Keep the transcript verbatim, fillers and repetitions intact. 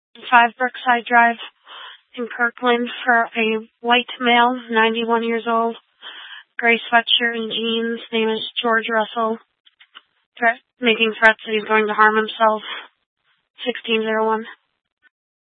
five Brookside Drive in Kirkland for a white male, ninety-one years old, gray sweatshirt and jeans. Name is George Russell. Threat, making threats that he's going to harm himself. sixteen oh one.